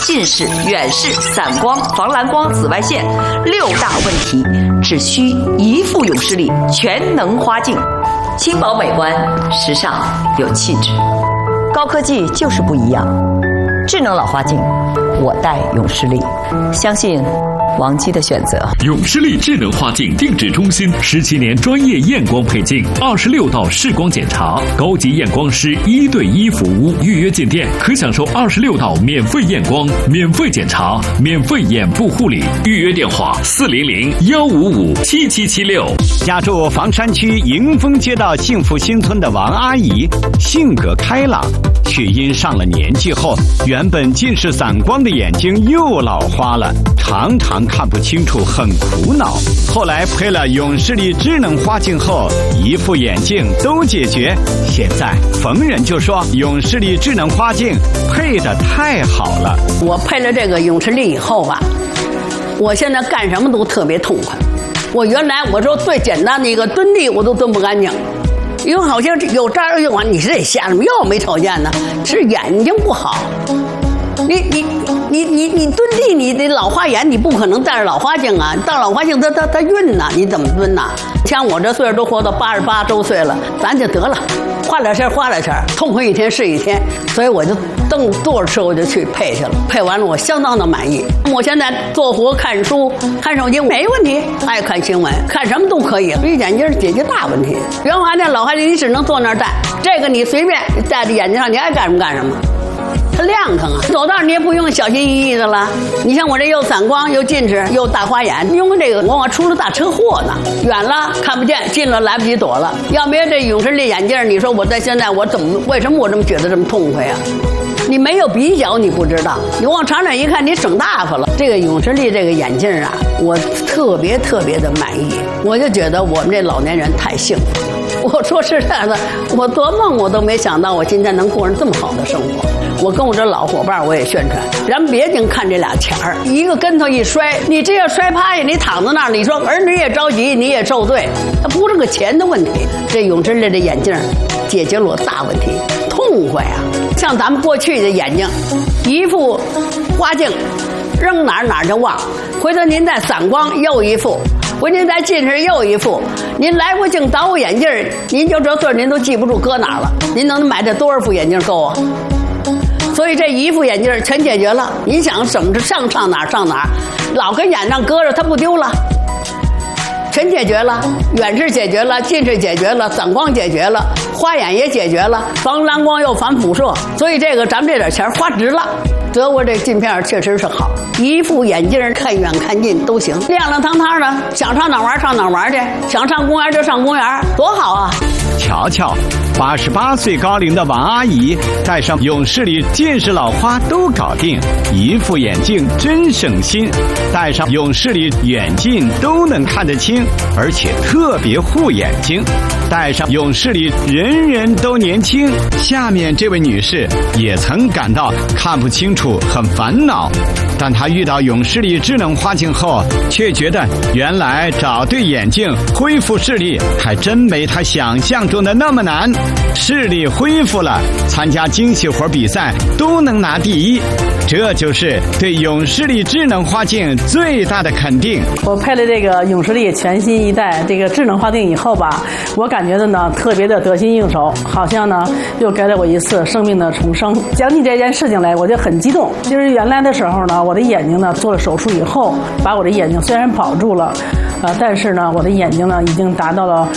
近视、远视、散光、防蓝光、紫外线6大问题，只需一副永视力全能花镜，轻薄美观，时尚有气质。高科技就是不一样，智能老花镜，我戴永视力，相信王姬的选择。 永视力智能花镜定制中心17年专业验光配镜，26道视光检查，高级验光师1对1服务。预约进店可享受26道免费验光、免费检查、免费眼部护理。预约电话400-155-7776。 家住房山区迎丰街道幸福新村的王阿姨，性格开朗，却因上了年纪后，原本近视散光的眼睛又老花了，常常看不清楚，很苦恼。后来配了永视力智能花镜后，一副眼镜都解决。现在逢人就说永视力智能花镜配得太好了。 我配了这个永视力以后吧，我现在干什么都特别痛快。我原来我说最简单的一个蹲地我都蹲不干净，因为好像有这儿用完，你是得瞎什么又没瞅见呢？是眼睛不好。你蹲地，你得老花眼，你不可能戴着老花镜啊！戴老花镜它晕呐，你怎么蹲呐？像我这岁数都活到88周岁了，咱就得了，花点钱，痛快一天是一天。所以我就蹬多少车我就去配去了，配完了我相当的满意。我现在做活、看书、看手机没问题，爱看新闻，看什么都可以。这眼镜解决大问题。原来那老花镜你只能坐那儿戴，这个你随便戴在眼睛上，你爱干什么干什么。它亮堂啊，走道你也不用小心翼翼的了。你像我这又散光又近视又大花眼，因为这个往往出了大车祸呢，远了看不见，近了来不及躲了。要没有这永视力眼镜，你说我在现在我为什么我这么觉得这么痛快啊？你没有比较你不知道，你往长远一看你省大发了。这个永视力这个眼镜啊，我特别的满意，我就觉得我们这老年人太幸福了。我说实在的，我做梦我都没想到我今天能过上这么好的生活。我跟我这老伙伴我也宣传，咱别净看这俩钱儿，一个跟头一摔，你这要摔趴下，你躺在那儿，你说儿女也着急，你也受罪，它不是个钱的问题。这永视力的眼镜解决了我大问题，痛快啊！像咱们过去的眼睛，一副花镜扔哪儿就忘，回头您再散光又一副。回您再近视又一副，您来回镜倒我眼镜，您就这岁您都记不住搁哪儿了。您能买这多少副眼镜够啊？所以这一副眼镜全解决了。你想怎么上哪儿，老跟眼上搁着它不丢了，全解决了。远视解决了，近视解决了，散光解决了，花眼也解决了，防蓝光又防辐射。所以这个咱们这点钱花值了。德国这镜片确实是好，一副眼镜看远看近都行，亮亮堂堂的，想上哪玩上哪玩去，想上公园就上公园，多好啊！ 瞧瞧，88岁高龄的王阿姨戴上永视力近视老花都搞定，一副眼镜真省心，戴上永视力远近都能看得清，而且特别护眼睛。戴上永视力人人都年轻。下面这位女士也曾感到看不清楚很烦恼，但她遇到永视力智能花镜后，却觉得原来找对眼镜恢复视力还真没她想象中的那么难。视力恢复了，参加精细活比赛都能拿第一，这就是对永视力智能花镜最大的肯定。 我配了这个永视力全新一代这个智能花镜以后吧，我感觉的呢特别的得心应手，好像呢又给了我一次生命的重生。讲起这件事情来我就很激动。就是原来的时候呢，我的眼睛呢做了手术以后，把我的眼睛虽然保住了，但是呢我的眼睛呢已经达到了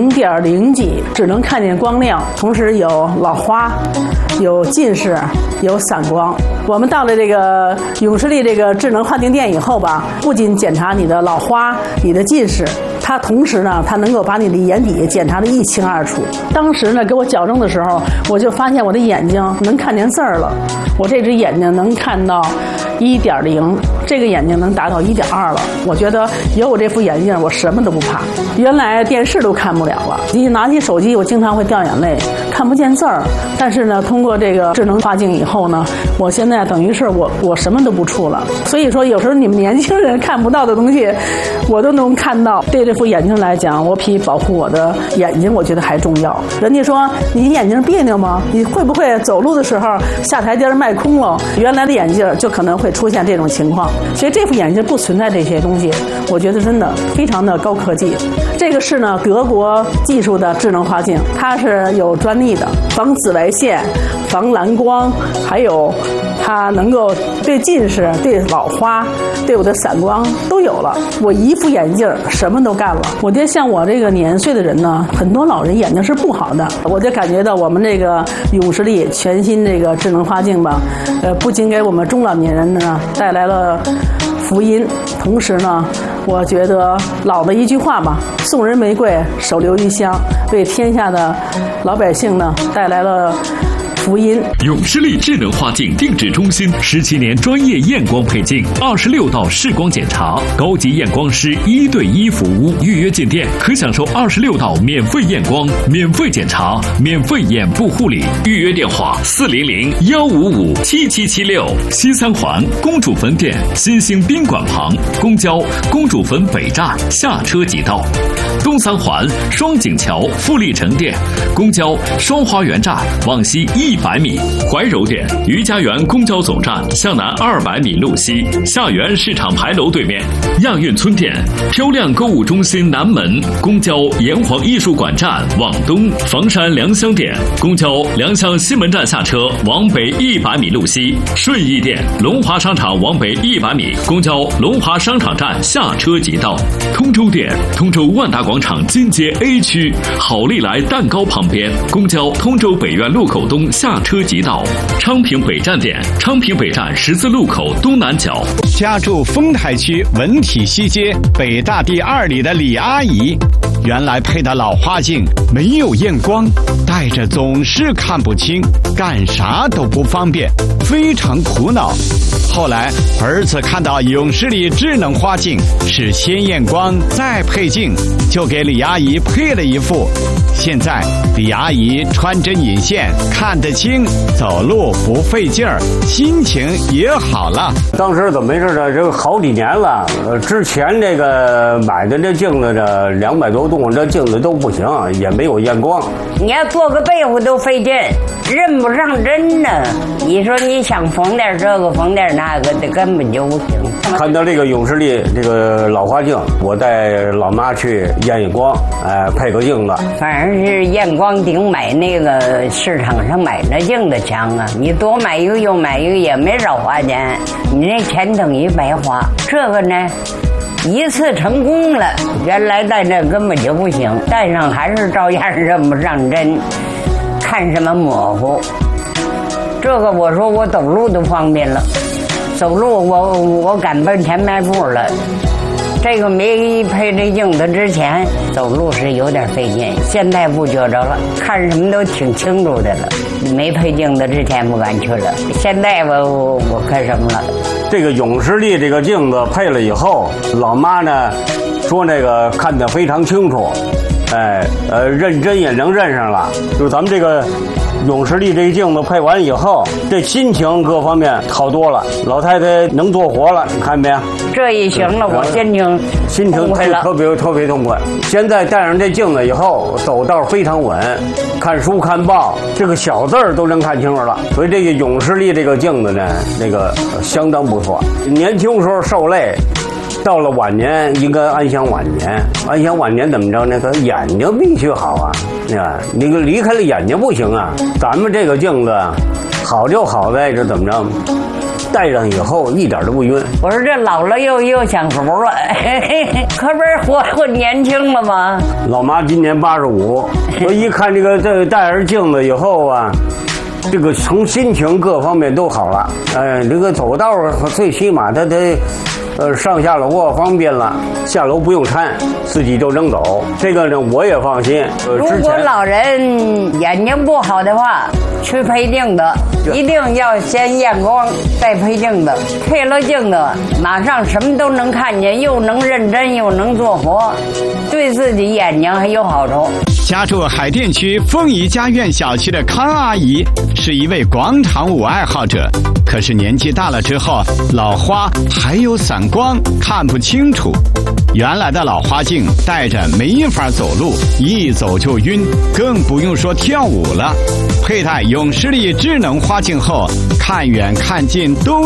0.0几，只能看见光亮，同时有老花，有近视，有散光。我们到了这个永视力这个智能花镜店以后吧，不仅检查你的老花、你的近视，它同时呢，它能够把你的眼底检查得一清二楚。当时呢，给我矫正的时候，我就发现我的眼睛能看见字儿了。我这只眼睛能看到 1.0，这个眼睛能达到1.2了。我觉得有我这副眼镜，我什么都不怕。原来电视都看不了了，你拿起手机，我经常会掉眼泪，看不见字儿。但是呢，通过这个智能花镜以后呢，我现在等于是我什么都不触了。所以说，有时候你们年轻人看不到的东西，我都能看到。对这副眼镜来讲，我比保护我的眼睛，我觉得还重要。人家说你眼睛别扭吗？你会不会走路的时候下台阶迈空了？原来的眼镜就可能会出现这种情况。所以这副眼镜不存在这些东西，我觉得真的非常的高科技。这个是呢德国技术的智能花镜，它是有专利的，防紫外线、防蓝光，还有它能够对近视、对老花、对我的散光都有了。我一副眼镜什么都干了。我觉得像我这个年岁的人呢，很多老人眼睛是不好的，我就感觉到我们这个永视力全新这个智能花镜吧，不仅给我们中老年人呢带来了福音，同时呢，我觉得老的一句话吧，送人玫瑰，手留余香，为天下的老百姓呢带来了福音。 永视力智能花镜定制中心17年专业验光配镜，26道视光检查，高级验光师1对1服务，预约进店可享受26道免费验光、免费检查、免费眼部护理。预约电话400-155-7776。西三环公主坟店新兴宾馆旁，公交公主坟北站下车即到。东三环双井桥富力城店，公交双花园站往西100米。怀柔店余家园公交总站向南200米路西，下园市场牌楼对面。亚运村店漂亮购物中心南门，公交炎黄艺术馆站往东。房山良乡店公交良乡西门站下车往北100米路西。顺义店龙华商场往北100米，公交龙华商场站下车即到。通州店通州万达广场金街 A 区好利来蛋糕旁边，公交通州北苑路口东下车即到。昌平北站店昌平北站十字路口东南角。 家住丰台区文体西街北大第2里的李阿姨，原来配的老花镜没有验光，戴着总是看不清，干啥都不方便，非常苦恼。后来儿子看到永视力智能花镜是先验光再配镜，就给李阿姨配了一副。现在李阿姨穿针引线看得清，走路不费劲儿，心情也好了。 当时怎么回事呢？这个好几年了，之前这个买的这镜子这200多度，这镜子都不行，也没有验光。 你要做个被窝都费劲，认不上针呢。你说你想缝点这个缝点那个的，根本就不行。 看到这个永视力这个老花镜，我带老妈去验光，配个镜子。 反正是验光顶买那个市场上买那镜子强啊！你多买一个又买一个也没少花钱，你那钱等于白花。这个呢，一次成功了，原来戴这根本就不行，戴上还是照样认不上针，看什么模糊。这个我说我走路都方便了，走路我赶奔前迈步了。这个没配这镜子之前走路是有点费劲，现在不觉着了，看什么都挺清楚的了。没配镜子之前不敢去了，现在我看什么了。 这个永视力这个镜子配了以后，老妈呢说那个看得非常清楚，认真也能认上了。就咱们这个永视力这个镜子配完以后，这心情各方面好多了，老太太能做活了，你看没？ 这一行了，我心情特别痛快。现在戴上这镜子以后，走道非常稳，看书看报，这个小字儿都能看清楚了。所以这个永视力这个镜子呢，那个相当不错。年轻时候受累，到了晚年应该安享晚年。安享晚年怎么着呢？他眼睛必须好啊！你离开了眼睛不行啊。咱们这个镜子好就好在这怎么着？戴上以后一点都不晕。 我说这老了又想猴了，可不是活年轻了吗？ 老妈今年85，我一看这戴上镜子以后啊， 这个从心情各方面都好了。这个走道最起码它得。上下楼方便了，下楼不用搀，自己就能走。这个呢，我也放心。 如果老人眼睛不好的话，去配镜子，一定要先验光，再配镜子。配了镜子，马上什么都能看见，又能认真，又能做活，对自己眼睛还有好处。 家住海淀区凤仪家苑小区的康阿姨是一位广场舞爱好者，可是年纪大了之后，老花还有散光，看不清楚。原来的老花镜戴着没法走路，一走就晕，更不用说跳舞了。佩戴永视力智能花镜后，看远看近都